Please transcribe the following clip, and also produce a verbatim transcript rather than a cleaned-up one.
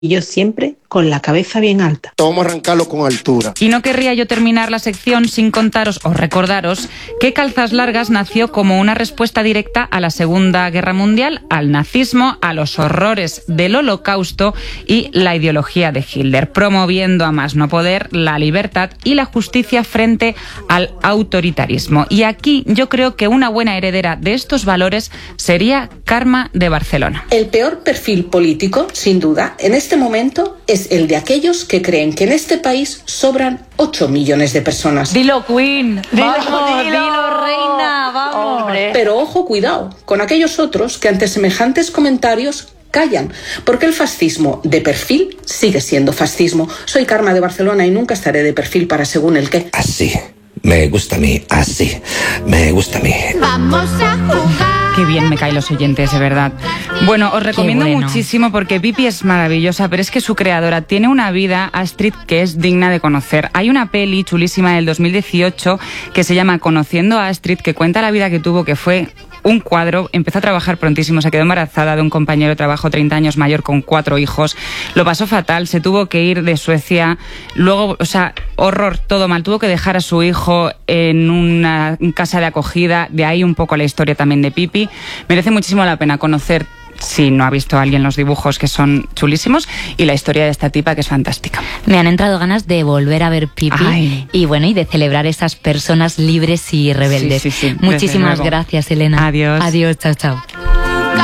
Y yo siempre con la cabeza bien alta. Vamos a arrancarlo con altura. Y no querría yo terminar la sección sin contaros o recordaros que Calzas Largas nació como una respuesta directa a la Segunda Guerra Mundial, al nazismo, a los horrores del Holocausto y la ideología de Hitler, promoviendo a más no poder la libertad y la justicia frente al autoritarismo. Y aquí yo creo que una buena heredera de estos valores sería Carme de Barcelona. El peor perfil político, sin duda, en este momento es el de aquellos que creen que en este país sobran ocho millones de personas. Dilo, Queen. Dilo, vamos, dilo. dilo, reina, vamos. Hombre. Pero ojo, cuidado, con aquellos otros que ante semejantes comentarios callan, porque el fascismo de perfil sigue siendo fascismo. Soy Carme de Barcelona y nunca estaré de perfil para según el qué. Así. Me gusta a mí. Así. Me gusta a mí. Vamos a jugar. Qué bien me caen los oyentes, de verdad. Bueno, os recomiendo bueno. muchísimo porque Pippi es maravillosa, pero es que su creadora tiene una vida, Astrid, que es digna de conocer. Hay una peli chulísima del dos mil dieciocho que se llama Conociendo a Astrid, que cuenta la vida que tuvo, que fue un cuadro. Empezó a trabajar prontísimo, se quedó embarazada de un compañero de trabajo treinta años mayor con cuatro hijos, lo pasó fatal, se tuvo que ir de Suecia, luego, o sea, horror, todo mal, tuvo que dejar a su hijo en una casa de acogida, de ahí un poco la historia también de Pippi. Merece muchísimo la pena conocer, si no ha visto a alguien, los dibujos, que son chulísimos, y la historia de esta tipa, que es fantástica. Me han entrado ganas de volver a ver Pippi. Ay. Y bueno, y de celebrar esas personas libres y rebeldes. Sí, sí, sí, Muchísimas desde luego. gracias, Elena. Adiós. Adiós, chao, chao.